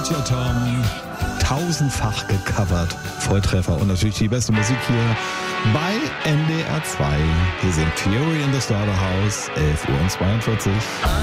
Major Tom, tausendfach gecovert, Volltreffer und natürlich die beste Musik hier bei NDR 2. Hier sind Fury in the Slaughterhouse, 11:42 Uhr.